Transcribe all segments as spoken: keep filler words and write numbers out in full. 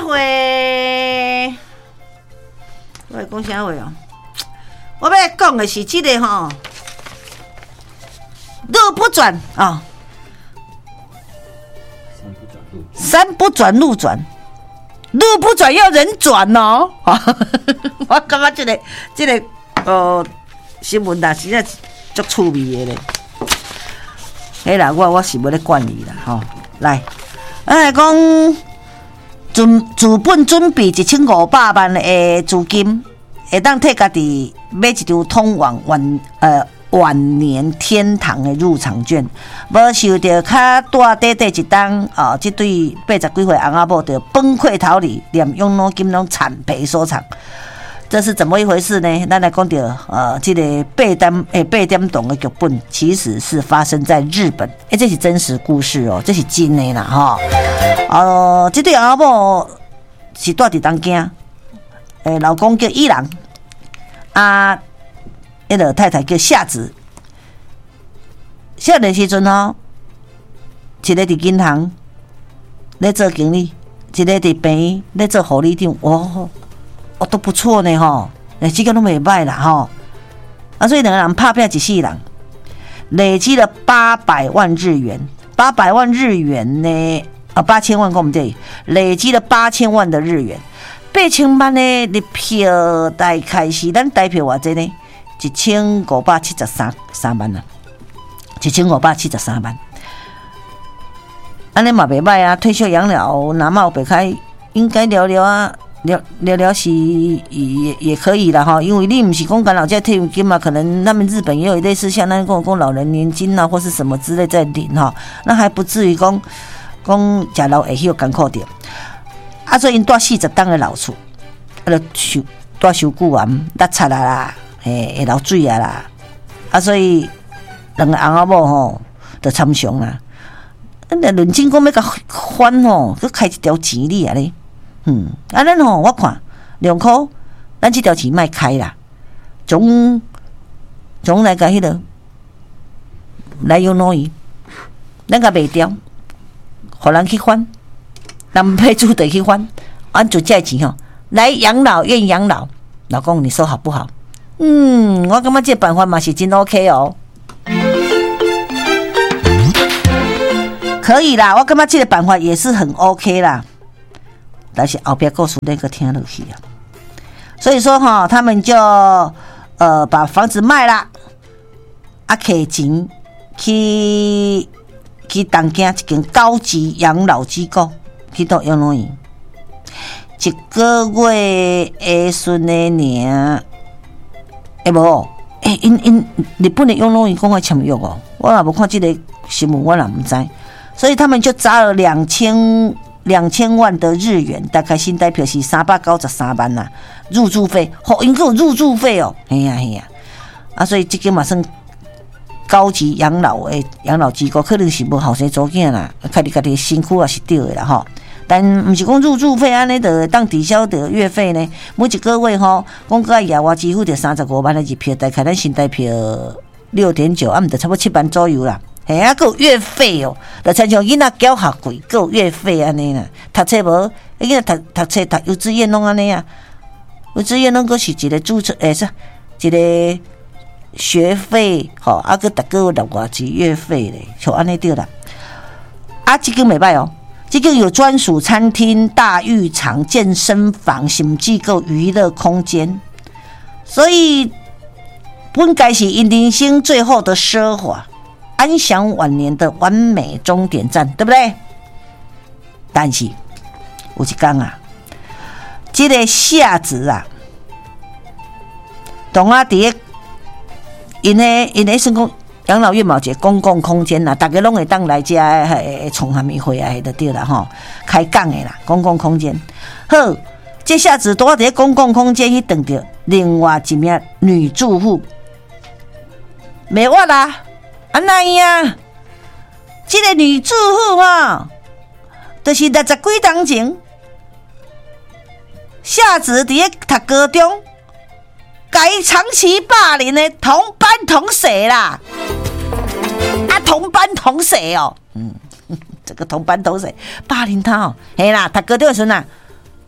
会，我来讲啥话哦？我要讲的是这个吼，路不转啊，山不转路转，路不转要人转哦。我感觉这个这个呃新闻啦，实在足趣味的咧。嘿啦，我我是要咧管你啦吼，来，咱来讲。准资本准备一千五百万的资金，会当替家己买一张通往晚呃晚年天堂的入场券，无受到较大短短一档哦，这对八十几岁翁仔某就崩溃逃离，连养老金拢惨赔收场。这是怎么一回事呢？咱来讲到呃，这个八点诶八点档的剧本，其实是发生在日本，诶，这是真实故事哦，这是真的啦哈。呃，这对翁仔某是住伫东京，诶，老公叫伊郎，啊，迄个太太叫夏子。少年时阵哦，一个伫银行咧做经理，一个伫病院咧做护理长，哦。哦，都不错呢吼，哎，这个都袂歹啦吼。啊，所以两个人拍拼一世人，累积了八百万日元，八百万日元呢，啊，八千万讲唔对，累积了八千万的日元，八千万呢，你票大概是咱台票偌济呢？一千五百七十三三万啊，一千五百七十三万。安尼嘛袂歹啊，退休养老拿冒白开，应该聊聊啊。聊聊聊是也也可以啦哈，因为你不是讲干老家退休金嘛，可能他们日本也有类似像那跟我讲老人年金啊，或是什么之类在领哈，那还不至于讲讲食老会休艰苦点。啊，所以因住四十档的老厝，啊，就收住收久啊，拉擦啊啦，诶，会流水啊啦，啊，所以两个翁仔某吼，就参详啦。啊，论真讲要甲还吼，佮开一条钱哩啊咧。嗯，啊，咱吼，我看两箍，咱这条钱卖开啦，总总来个迄个来养老院，咱甲卖掉，互人去还，男配主得去还，按就这钱吼，来养老院养老。老公，你说好不好？嗯，我感觉这办法嘛是真 OK 哦，可以啦，我感觉这个办法也是很 OK 啦。但是后边故事那个听落去啊，所以说哈，他们就呃把房子卖了，啊，摕钱去去东京一间高级养老机构去到养老院，一个月的孙的年，哎无，哎因因日本的养老院讲话签约哦，我也无看这个新闻，我也唔知，所以他们就砸了两千。两千万的日元，大概新台币是三百九十三万呐，入住费，好，因个有入住费哦，哎呀哎呀，啊，所以这个嘛算高级养老诶养老机构，可能是无后生组囝啦，看你家己辛苦也是对的啦吼。但毋是讲入住费安尼的当抵消的月费呢，每一个月吼，讲个野外支付着三十五万的日票，大概咱新台币六点九，啊，毋得差不多七万左右啦。嘿啊，还有月费哦，就亲像囡仔缴学费，还有月费安尼啦。读册无，囡仔读读册读幼稚园拢安尼啊。幼稚园拢个是一个注册，诶、欸、是一个学费，吼、喔，啊个逐个月六偌几月费咧，就安尼对啦。啊，这个袂歹哦，这个有专属餐厅、大浴场、健身房，甚至个娱乐空间，所以本该是因人生最后的奢华。安享晚年的完美终点站，对不对？但是有一天啊，这个夏子啊，同啊伫个因咧因咧算讲养老院嘛，一个公共空间啦，大家拢会当来遮诶创啥物会啊，就对啦吼，开讲诶啦，公共空间。好，这夏子拄啊伫个公共空间去等着另外一名女住户，没我啦。啊那样，这个女住户哈，就是六十几当前，夏子伫咧读高中，该长期霸凌的同班同学啦，啊同班同学哦，嗯，这个同班同学霸凌他哦，嘿啦，读高中的时阵啊，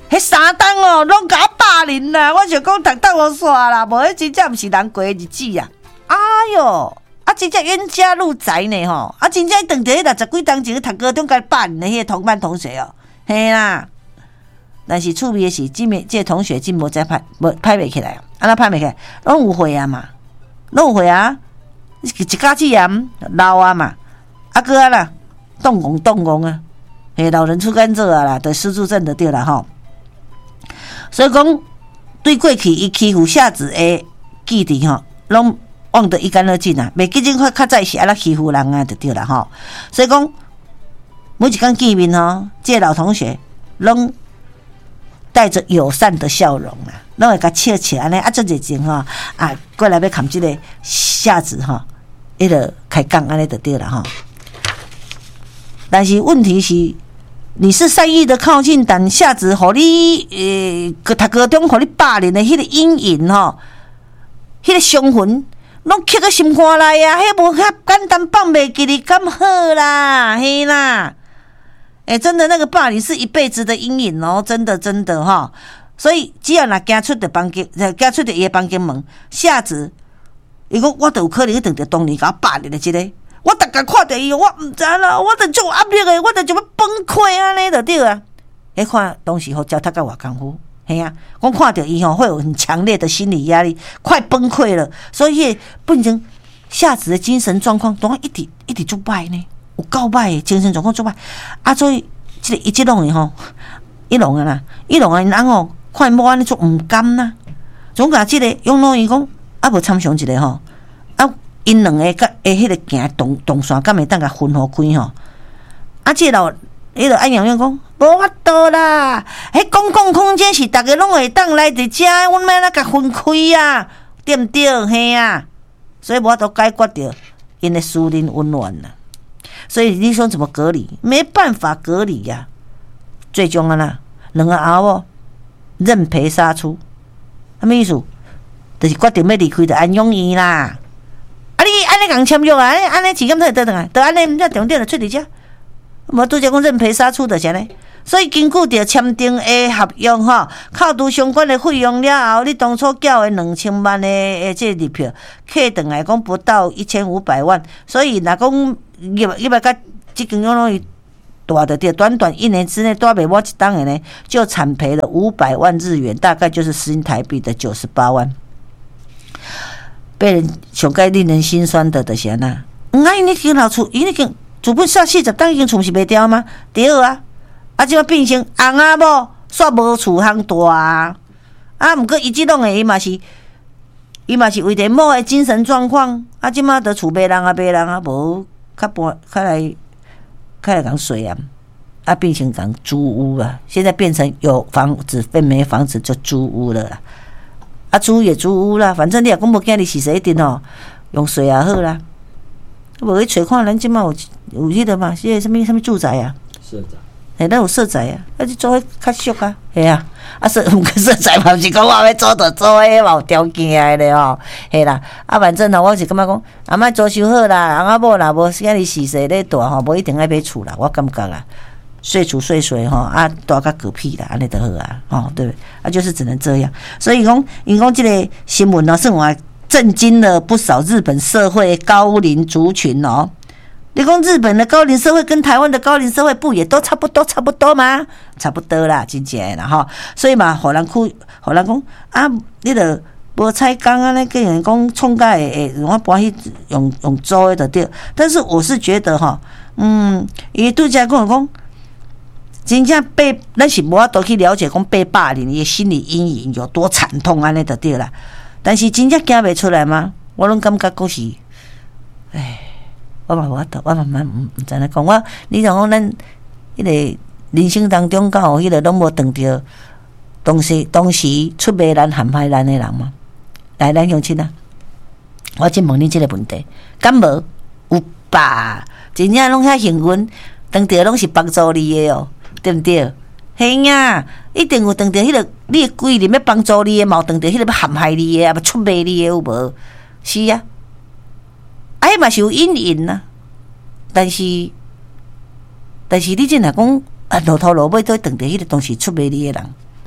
迄三档哦，拢甲我霸凌啦！我想讲，读档我煞啦，无迄真正毋是人过的日子啊！哎哟，啊，真正冤家路窄呢吼！啊，真正当着迄六十几档前读高中甲霸凌的迄个同班同学哦，嘿啦！但是趣味的是，即面即个同学真无再拍，无拍袂起来，安那拍袂起来，拢有会啊嘛，拢有会啊，一家子盐老啊嘛，啊哥啊啦，动工动工啊，嘿，老人出甘蔗啊啦，得失智症的对啦吼。所以讲，对过去伊欺负下子的记忆吼，拢忘得一干二净啊！袂记真快较早是安那欺负人啊，就对啦吼。所以讲，每一天见面吼，这个老同学拢带着友善的笑容啦，拢会甲笑笑安尼啊，做热情吼啊，过来要看这个下子吼，伊就开讲安尼就对啦吼。但是问题是。你是善意的靠近，但下子互你呃，读高中互你霸凌的迄个阴影吼，迄个伤痕，拢刻在心肝内啊！迄无遐简单放袂记你咁好啦，嘿啦！哎、欸，真的那个霸凌是一辈子的阴影哦，真的真的哈。所以只要若行出的房间，行出的伊的房间门，下子，伊讲我都有可能去当着当年甲我霸凌的即、這個。我逐个看到伊，我毋知啦，我著足压力诶，我著就要崩溃安尼就对啊！迄看当时吼交他甲偌功夫，嘿啊，我看到伊吼会有很强烈的心理压力，快崩溃了，所以变成下子的精神状况，拢一直一直足歹呢，有够歹诶，精神状况足歹啊！所以即、這个伊即拢诶吼，伊拢啊啦，伊拢啊因翁吼，看某安尼足毋甘呐，总甲即个用老伊讲啊，无参详一个吼啊。因两个甲诶，迄个行动动线，敢会当甲分互开吼？啊，即老迄个安阳阳讲，无法度啦！迄公共空间是逐个拢会当来伫遮，阮要哪甲分开啊？对毋对？嘿啊！所以无法度解决着因的私人温暖啦。所以你说怎么隔离？没办法隔离呀、啊！最终啊啦，两个阿某认赔杀出，什么意思？就是决定要离开着安养院啦。啊！你安尼共签约啊？安尼安尼钱咁才会得倒来？得安尼，这重点就出伫遮。无拄则讲认赔杀出就是安尼。所以根据着签订的合约吼，扣除相关的费用了后，你当初缴的两千万的诶这入票，客等来讲不到一千五百万。所以若讲一一百甲即间养老院大的对，短短一年之内大袂摸一档的呢，就惨赔了五百万日元，大概就是新台币的九十八万。被人上该令人心酸的就是安那，嗯啊，因已经老厝，因已经资本煞四十档已经厝是袂掉吗？对啊，啊，即摆变成翁仔某煞无厝通住啊，啊，毋过伊即种诶，伊嘛是，伊嘛是为着某诶精神状况，啊，即摆得厝卖人啊，卖人啊，无较搬较来较来共睡啊，啊，变成共租屋啊，现在变成有房子变没房子就租屋了啦。啊，租也租屋啦，反正你若讲无今日是谁一定哦，用水也好啦。无去找看咱即摆有有迄个嘛，即个什物什物住宅啊？社宅。嘿，咱有社宅啊，啊，你做迄较俗啊，嘿啊，啊社毋过社宅嘛，毋是讲我要做就做迄嘛有条件诶咧吼，嘿啦。啊，反正呢，我是感觉讲，阿莫租收好啦，翁仔某若无今日是谁咧住吼，无一定爱买厝啦，我感觉啦。睡厝睡睡吼啊，大甲嗝屁啦，安尼就好啊，哦，对不对？啊，就是只能这样。所以讲，因讲这个新闻呢，是我震惊了不少日本社会高龄族群哦。你讲日本的高龄社会跟台湾的高龄社会不也都差不多差不多吗？差不多啦，真正啦吼。所以嘛，互人去，互人讲啊，你著无采工啊，那个人讲创甲会会，我搬去用用租的就对。但是我是觉得哈，嗯，伊拄则跟我讲。真正被咱是无法度去了解讲被霸凌的心理阴影有多惨痛安尼就对啦。但是真正行袂出来吗？我拢感觉讲是，唉，我嘛无法度，我慢慢毋毋知影讲。我你像讲咱迄个人生当中，敢有迄个拢无碰到当时当时出卖咱、陷害咱的人吗？来，咱乡亲啊，我真问你这个问题，敢无？有吧？真正拢遐幸运，当着拢是帮助你的哦。对不对？嘿呀，一定有当着迄个你的贵人要帮助你的，嘛有当着迄个要陷害你的，啊要出卖你的有无？是啊，啊，迄嘛是有阴影呐。但是，但是你真若讲啊，落头落尾都当着迄个当时出卖你的人，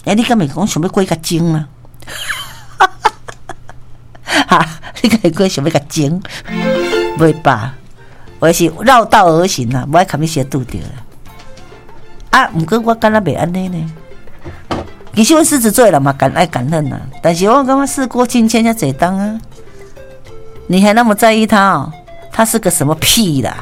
哎、欸，你敢袂讲想要过较精啊？哈，你敢会过想要较精？袂吧？我是绕道而行啦，无爱看你先拄着啦。啊，毋过我敢若袂安尼呢。其实阮狮子座的人嘛，敢爱敢恨啊，但是我感觉事过境迁才侪当啊。你还那么在意他哦？他是个什么屁啦？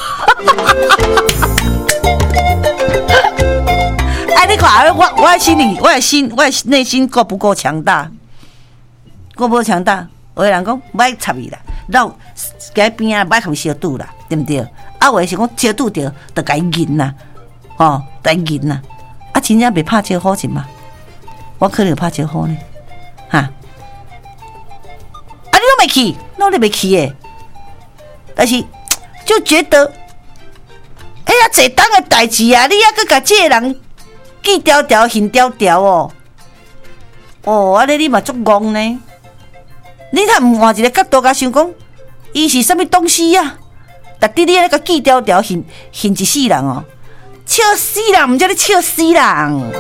哎，你看，我我的心里，我的心，我的内心够不够强大？够不够强大？有的人讲不爱插伊啦，绕街边啊，不爱互相拄啦，对不对？啊，有的是讲相拄着，就该赢啦，哦，该赢啦。啊，真正袂拍招呼是嘛？我可能有拍招呼呢，哈。啊，你都没去，那你没去耶？但是就觉得，哎呀，这当的代志啊，你还搁甲这个人记条条、hình条条哦，哦，安尼你嘛足戆呢？你若唔换一个角度甲想讲，伊是什么东西呀、啊？但伫你那个记条条、hình hình一世人哦，笑死人，唔叫你笑死人。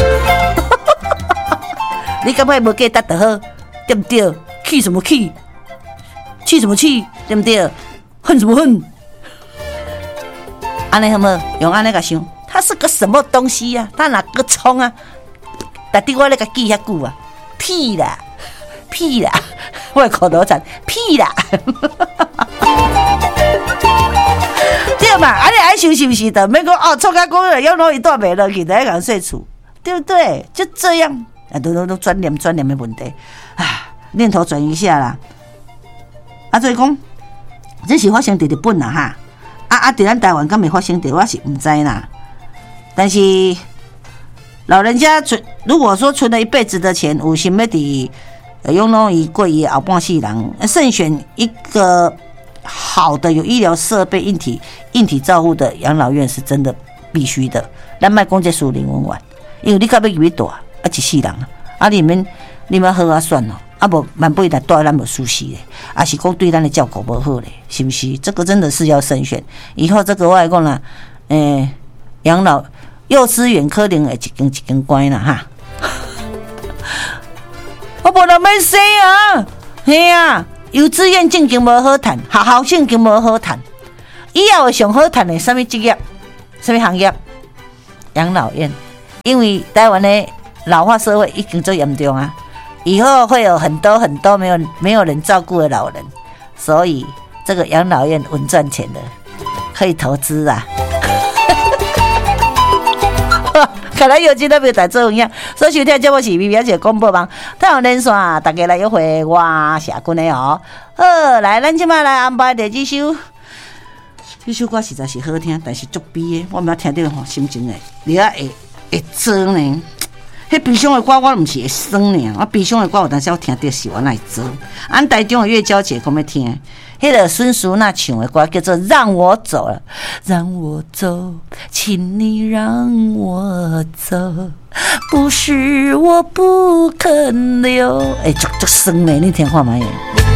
你感觉无记得就好，对不对？气什么气？气什么气？对不对？恨什么恨？安尼好无？用安尼个想，他是个什么东西呀、啊？他哪个冲啊？但对我那个记遐久啊，屁啦，屁啦，我的口头禅，屁啦。对嘛？安尼爱想是不是的？免讲哦，创甲讲了，要弄一段没落去，来讲睡厝，对不对？就这样。啊，都都都转念转念的问题，啊，念头转移一下啦。啊，所以讲，这是发生伫日本啦哈。啊啊，伫咱台湾敢没发生伫，我是唔知啦。但是老人家存，如果说存了一辈子的钱，有想要伫用弄伊过伊后半世人，慎选一个好的有医疗设备、硬体硬体照护的养老院是真的必须的。咱卖讲这属灵文玩，因为你到要入去大。啊，一世人啊，啊，你们你们好啊算了，啊无万不得对咱无舒适嘞，啊是讲对咱的照顾无好嘞，是不是？这个真的是要慎选。以后这个我来讲啦，诶、欸，养老幼稚园可能会一间一间关啦哈。我无人要生啊，嘿啊，幼稚园正经无好谈，学校正经无好谈，以后会上好谈的什么职业、什么行业？养老院，因为台湾的老化社会已经最严重啊，以后会有很多很多没有没有人照顾的老人，所以这个养老院稳赚钱的，可以投资啊。看来有钱都没有在做一样，所以收听节目是 B B 姐广播网，太阳连线，大家来约会，我下君的哦。好，来，咱今麦来安排第几首？这首歌实在是好听，但是足悲的，我毋捌听到吼，心情会你啊会会酸呢。迄悲伤的歌我毋是会酸呢，我悲伤的歌有当时我听到是我来做。俺台中的月娇姐讲要听，迄个孙淑娜唱的歌叫做《让我走了》，让我走，请你让我走，不是我不肯留。哎、欸，足足酸的，你听看卖。